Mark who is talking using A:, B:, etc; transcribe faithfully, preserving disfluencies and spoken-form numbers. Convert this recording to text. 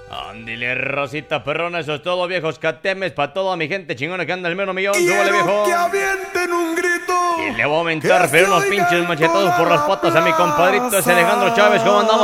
A: Ándile, Rosita perrona, eso es todo, viejos catemes, para toda mi gente chingona que anda el menos millón,
B: Quiero
A: súbale, viejo.
B: que avienten un grito.
A: Y le voy a aumentar,
B: que
A: pero
B: se
A: unos
B: oiga
A: pinches
B: en
A: machetados
B: toda
A: por las patas a mi
B: la
A: compadrito ese
B: plaza.
A: Alejandro Chávez, ¿cómo andamos?